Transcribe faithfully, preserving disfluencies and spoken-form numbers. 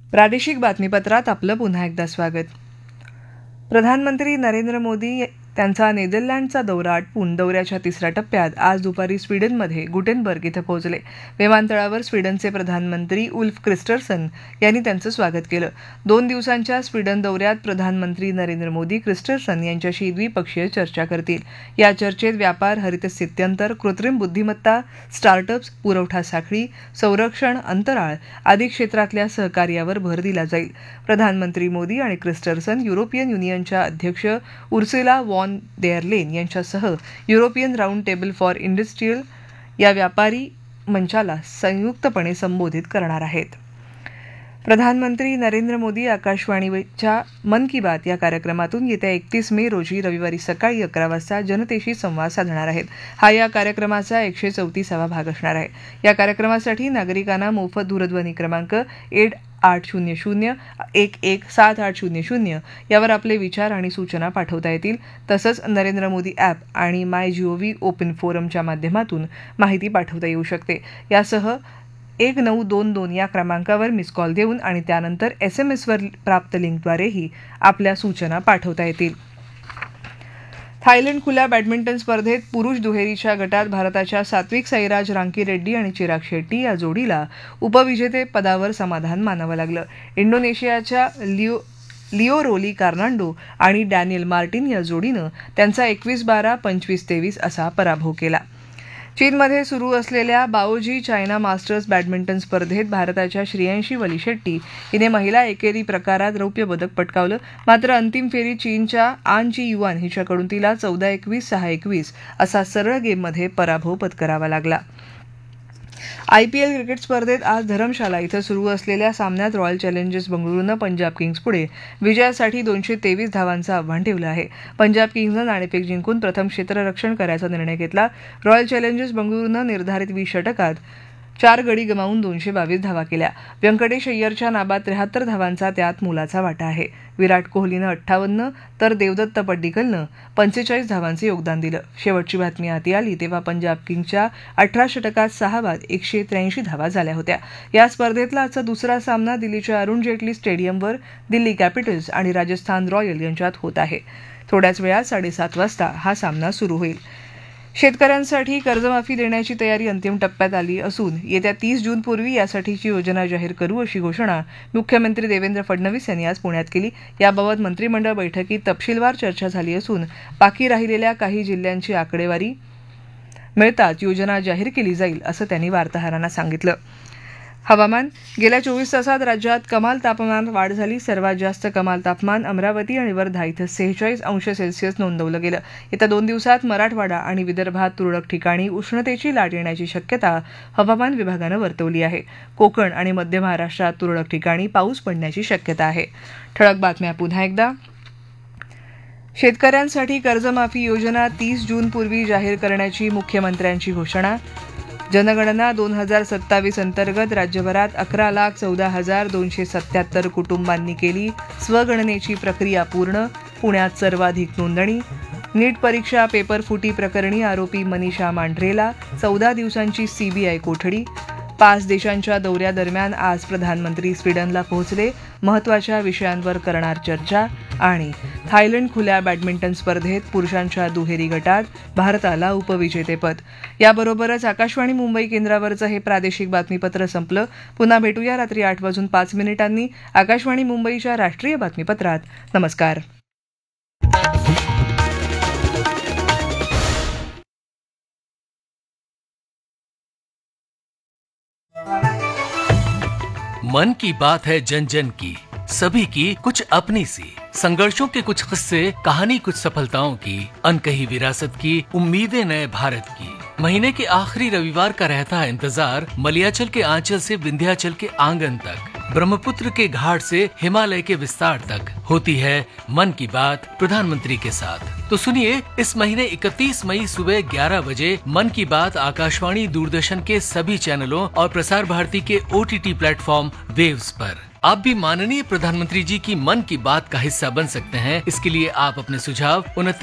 प्रादेशिक बातमीपत्रात आपलं पुन्हा एकदा स्वागत. प्रधानमंत्री नरेंद्र मोदी त्यांचा नेदरलँडचा दौरा आटपून दौऱ्याच्या तिसऱ्या टप्प्यात आज दुपारी स्वीडनमध्ये गुटेनबर्ग इथं पोहोचले. विमानतळावर स्वीडनचे प्रधानमंत्री उल्फ क्रिस्टर्सन यांनी त्यांचं स्वागत केलं. दोन दिवसांच्या स्वीडन दौऱ्यात प्रधानमंत्री नरेंद्र मोदी क्रिस्टर्सन यांच्याशी द्विपक्षीय चर्चा करतील. या चर्चेत व्यापार, हरित स्थित्यंतर, कृत्रिम बुद्धिमत्ता, स्टार्टअप्स, पुरवठा साखळी, संरक्षण, अंतराळ आदी क्षेत्रातल्या सहकार्यावर भर दिला जाईल. प्रधानमंत्री मोदी आणि क्रिस्टर्सन युरोपियन युनियनच्या अध्यक्ष उर्सुला वॉन देर लेन यांच्यासह European round table for industrial या व्यापारी मंचाला संयुक्तपणे संबोधित करणार आहेत. प्रधानमंत्री नरेंद्र मोदी आकाशवाणीच्या मन की बात या कार्यक्रमातून येत्या एकतीस मे रोजी रविवारी सकाळी अकरा वाजता जनतेशी संवाद साधणार आहेत. हा या कार्यक्रमाचा एकशे चौतीसावा भाग असणार आहे. या कार्यक्रमासाठी नागरिकांना मोफत दूरध्वनी क्रमांक एट आठ शून्य शून्य एक एक सात आठ शून्य शून्य यावर आपले विचार आणि सूचना पाठवता येतील. तसंच नरेंद्र मोदी ॲप आणि माय जीओव्ही ओपन फोरमच्या माध्यमातून माहिती पाठवता येऊ शकते. यासह एक नऊ दोन दोन या क्रमांकावर मिस कॉल देऊन आणि त्यानंतर एस एम एसवर प्राप्त लिंकद्वारेही आपल्या सूचना पाठवता येतील. थायलंड खुल्या बॅडमिंटन स्पर्धेत पुरुष दुहेरीच्या गटात भारताच्या सात्विक साईराज रांकीरेड्डी आणि चिराग शेट्टी या जोडीला उपविजेतेपदावर समाधान मानावं लागलं. इंडोनेशियाच्या लिओ लिओ रोली कार्नांडो आणि डॅनियल मार्टिन या जोडीनं त्यांचा एकवीस बारा पंचवीस तेवीस असा पराभव केला. चीनमध्ये सुरू असलेल्या बाओजी चायना मास्टर्स बॅडमिंटन स्पर्धेत भारताच्या श्रेयांशी वली शेट्टी हिने महिला एकेरी प्रकारात रौप्य पदक पटकावलं. मात्र अंतिम फेरीत चीनच्या आन जी युआन हिच्याकडून तिला चौदा एकवीस सहा एकवीस असा सरळ गेममध्ये पराभव पत्करावा लागला. आयपीएल क्रिकेट स्पर्धेत आज धरमशाला इथं सुरू असलेल्या सामन्यात रॉयल चॅलेंजर्स बंगळुरूनं पंजाब किंग्स पुढे विजयासाठी दोनशे तेवीस धावांचं आव्हान ठेवलं आहे. पंजाब किंग्सनं नाणेफेक जिंकून प्रथम क्षेत्ररक्षण करायचा निर्णय घेतला. रॉयल चॅलेंजर्स बंगळुरूनं निर्धारित वीस षटकात चार गडी गमावून दोनशे बावीस धावा केल्या. व्यंकटेश अय्यरच्या नाबाद त्र्याहत्तर धावांचा त्यात मोलाचा वाटा आहे. विराट कोहलीनं अठ्ठावन्न तर देवदत्त पड्डीकलनं पंचेचाळीस धावांचं योगदान दिलं. शेवटची बातमी हाती आली तेव्हा पंजाब किंग्सच्या अठरा षटकात सहा बाद एकशे त्र्याऐंशी धावा झाल्या होत्या. या स्पर्धेतला आजचा दुसरा सामना दिल्लीच्या अरुण जेटली स्टेडियमवर दिल्ली कॅपिटल्स आणि राजस्थान रॉयल यांच्यात होत आहे. थोड्याच वेळात साडेसात वाजता हा सामना सुरू होईल. शेतकऱ्यांसाठी कर्जमाफी देण्याची तयारी अंतिम टप्प्यात आली असून येत्या तीस जूनपूर्वी यासाठीची योजना जाहीर करू अशी घोषणा मुख्यमंत्री देवेंद्र फडणवीस यांनी आज पुण्यात केली. याबाबत मंत्रिमंडळ बैठकीत तपशीलवार चर्चा झाली असून बाकी राहिलेल्या काही जिल्ह्यांची आकडेवारी मिळताच योजना जाहीर केली जाईल असं त्यांनी वार्ताहरांना सांगितलं. हवामान. गेल्या चोवीस तासात राज्यात कमाल तापमानात वाढ झाली. सर्वात जास्त कमाल तापमान अमरावती आणि वर्धा इथं सेहेचाळीस अंश सेल्सिअस नोंदवलं गेलं. येत्या दोन दिवसात मराठवाडा आणि विदर्भात तुरळक ठिकाणी उष्णतेची लाट येण्याची शक्यता हवामान विभागानं वर्तवली आहे. कोकण आणि मध्य महाराष्ट्रात तुरळक ठिकाणी पाऊस पडण्याची शक्यता आहे. ठळक बातम्या पुन्हा एकदा. शेतकऱ्यांसाठी कर्जमाफी योजना तीस जूनपूर्वी जाहीर करण्याची मुख्यमंत्र्यांची घोषणा. जनगणना दोन हजार सत्तावीस अंतर्गत राज्यभरात अकरा लाख चौदा हजार दोनशे सत्याहत्तर कुटुंबांनी केली स्वगणनेची प्रक्रिया पूर्ण. पुण्यात सर्वाधिक नोंदणी. नीट परीक्षा पेपर फुटी प्रकरणी आरोपी मनीषा मांढरेला चौदा दिवसांची सीबीआय कोठडी. पाच देशांच्या दौऱ्यादरम्यान आज प्रधानमंत्री स्वीडनला पोहोचले. महत्त्वाच्या विषयांवर करणार चर्चा. आणि थायलंड खुल्या बॅडमिंटन स्पर्धेत पुरुषांच्या दुहेरी गटात भारताला उपविजेतेपद. याबरोबरच आकाशवाणी मुंबई केंद्रावरचं हे प्रादेशिक बातमीपत्र संपलं. पुन्हा भेटूया रात्री आठ वाजून पाच मिनिटांनी आकाशवाणी मुंबईच्या राष्ट्रीय बातमीपत्रात. नमस्कार. मन की बात है जन जन की, सभी की कुछ अपनी सी, संघर्षों के कुछ किस्से, कहानी कुछ सफलताओं की, अनकही विरासत की, उम्मीदें नए भारत की। महीने के आखिरी रविवार का रहता है इंतजार मलयाचल के आंचल से विंध्याचल के आंगन तक, ब्रह्मपुत्र के घाट से हिमालय के विस्तार तक होती है मन की बात प्रधानमंत्री के साथ। तो सुनिए इस महीने इकतीस मई सुबह ग्यारह बजे मन की बात आकाशवाणी दूरदर्शन के सभी चैनलों और प्रसार भारती के ओटीटी प्लेटफॉर्म वेव्स पर। आप भी माननीय प्रधानमंत्री जी की मन की बात का हिस्सा बन सकते हैं। इसके लिए आप अपने सुझाव उनतीस